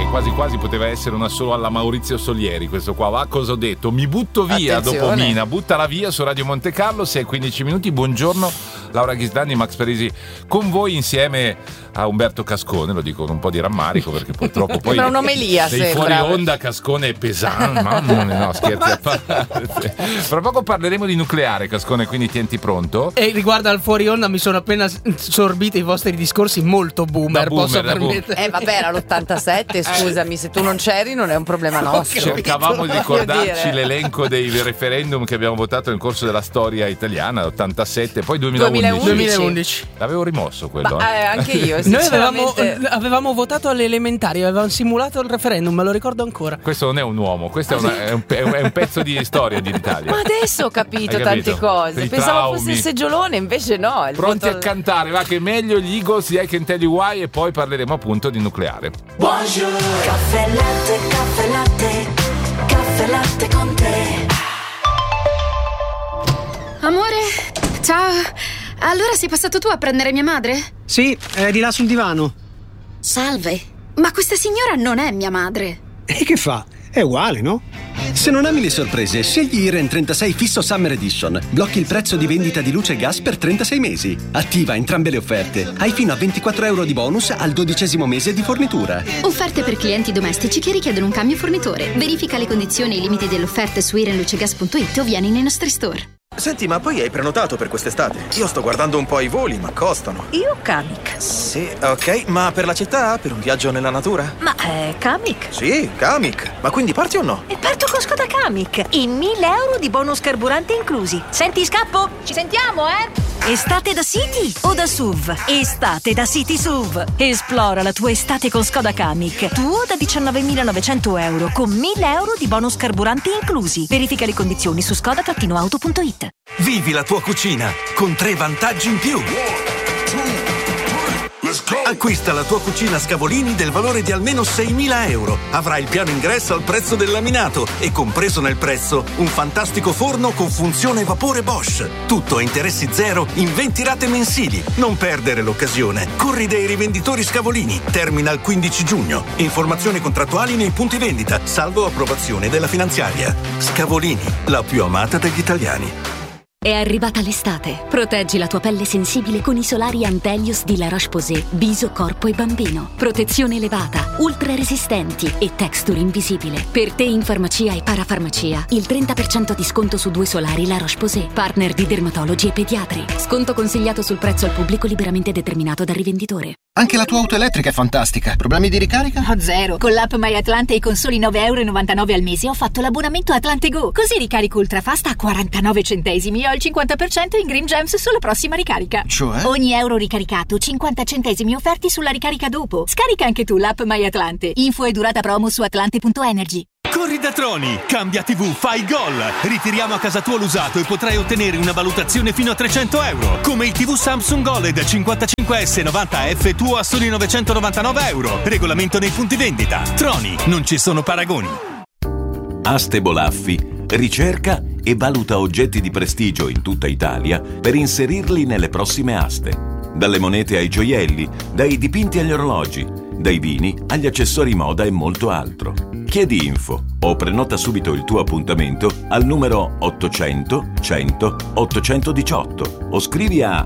quasi quasi poteva essere una solo alla Maurizio Solieri questo qua. Va, cosa ho detto? Mi butto via. Attenzione. Dopo Mina, buttala via su Radio Monte Carlo, 6:15 minuti. Buongiorno Laura Ghisdani, Max Parisi con voi insieme a Umberto Cascone, lo dico con un po' di rammarico perché purtroppo poi un'omelia, sei fuori onda. Cascone è pesante, mamma mia, no, scherzi a parte. Fra poco parleremo di nucleare, Cascone, quindi tienti pronto. E riguardo al fuori onda mi sono appena sorbito i vostri discorsi molto boomer, posso permettere. Vabbè, era l'87, scusami, se tu non c'eri non è un problema nostro. Cercavamo di ricordarci l'elenco dei referendum che abbiamo votato nel corso della storia italiana, l'87, poi 2011. L'avevo rimosso quello. Anche io. Noi avevamo votato alle elementari, avevamo simulato il referendum, me lo ricordo ancora. Questo non è un uomo, questo è un pezzo di storia d'Italia. Ma adesso ho capito tante cose. Pensavo fosse il seggiolone, invece no. Pronti a cantare, va che è meglio gli Eagles di I Can Tell You Why e poi parleremo appunto di nucleare. Buongiorno. Caffè latte, caffè latte, caffè latte con te. Amore, ciao. Allora sei passato tu a prendere mia madre? Sì, è di là sul divano. Salve, ma questa signora non è mia madre. E che fa? È uguale, no? Se non ami le sorprese, scegli Iren 36 Fisso Summer Edition. Blocchi il prezzo di vendita di luce e gas per 36 mesi. Attiva entrambe le offerte. Hai fino a 24 euro di bonus al 12° mese di fornitura. Offerte per clienti domestici che richiedono un cambio fornitore. Verifica le condizioni e i limiti dell'offerta su irenlucegas.it o vieni nei nostri store. Senti, ma poi hai prenotato per quest'estate? Io sto guardando un po' i voli, ma costano. Io Kamiq. Sì, ok, ma per la città? Per un viaggio nella natura? Ma Kamiq? Sì, Kamiq. Ma quindi parti o no? E parto con Skoda Kamiq. In 1.000 euro di bonus carburante inclusi. Senti, scappo? Ci sentiamo, Estate da City o da SUV? Estate da City SUV. Esplora la tua estate con Skoda Kamiq. Tuo da 19.900 euro con 1.000 euro di bonus carburante inclusi. Verifica le condizioni su skoda-auto.it. Vivi la tua cucina con 3 vantaggi in più. Acquista la tua cucina Scavolini del valore di almeno 6.000 euro. Avrai il piano ingresso al prezzo del laminato e compreso nel prezzo un fantastico forno con funzione vapore Bosch. Tutto a interessi zero in 20 rate mensili. Non perdere l'occasione. Corri dai rivenditori Scavolini. Termina il 15 giugno. Informazioni contrattuali nei punti vendita, salvo approvazione della finanziaria. Scavolini, la più amata degli italiani. È arrivata l'estate. Proteggi la tua pelle sensibile con i solari Antelios di La Roche-Posay, viso, corpo e bambino. Protezione elevata, ultra resistenti e texture invisibile. Per te in farmacia e parafarmacia, il 30% di sconto su 2 solari La Roche-Posay, partner di dermatologi e pediatri. Sconto consigliato sul prezzo al pubblico liberamente determinato dal rivenditore. Anche la tua auto elettrica è fantastica. Problemi di ricarica? Zero. Con l'app My Atlante e con soli 9,99 € al mese ho fatto l'abbonamento Atlante Go. Così ricarico ultrafast a 49 centesimi e ho il 50% in Green Gems sulla prossima ricarica. Cioè? Ogni euro ricaricato, 50 centesimi offerti sulla ricarica dopo. Scarica anche tu l'app My Atlante. Info e durata promo su atlante.energy. Corri da Troni, cambia TV, fai gol. Ritiriamo a casa tua l'usato e potrai ottenere una valutazione fino a 300 euro. Come il TV Samsung OLED 55S 90F tuo a soli 999 euro. Regolamento nei punti vendita. Troni, non ci sono paragoni. Aste Bolaffi ricerca e valuta oggetti di prestigio in tutta Italia per inserirli nelle prossime aste. Dalle monete ai gioielli, dai dipinti agli orologi, dai vini agli accessori moda e molto altro. Chiedi info o prenota subito il tuo appuntamento al numero 800 100 818 o scrivi a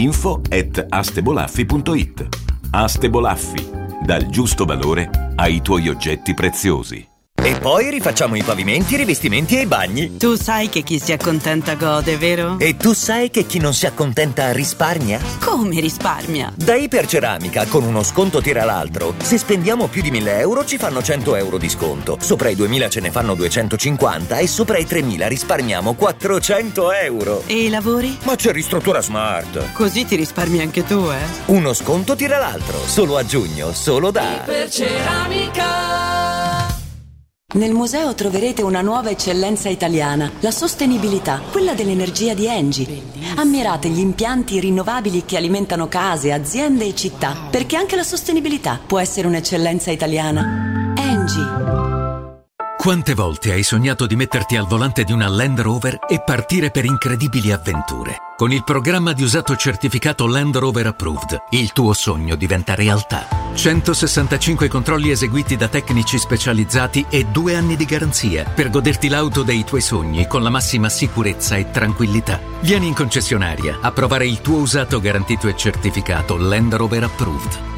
info@astebolaffi.it. Aste Bolaffi, dal giusto valore ai tuoi oggetti preziosi. E poi rifacciamo i pavimenti, i rivestimenti e i bagni. Tu sai che chi si accontenta gode, vero? E tu sai che chi non si accontenta risparmia? Come risparmia? Da Iperceramica, con uno sconto tira l'altro. Se spendiamo più di 1.000 euro ci fanno 100 euro di sconto. Sopra i 2.000 ce ne fanno 250 e sopra i 3.000 risparmiamo 400 euro. E i lavori? Ma c'è Ristruttura Smart. Così ti risparmi anche tu, Uno sconto tira l'altro. Solo a giugno, solo da Iperceramica. Nel museo troverete una nuova eccellenza italiana, la sostenibilità, quella dell'energia di Engie. Ammirate gli impianti rinnovabili che alimentano case, aziende e città, perché anche la sostenibilità può essere un'eccellenza italiana. Engie. Quante volte hai sognato di metterti al volante di una Land Rover e partire per incredibili avventure? Con il programma di usato certificato Land Rover Approved, il tuo sogno diventa realtà. 165 controlli eseguiti da tecnici specializzati e 2 anni di garanzia per goderti l'auto dei tuoi sogni con la massima sicurezza e tranquillità. Vieni in concessionaria a provare il tuo usato garantito e certificato Land Rover Approved.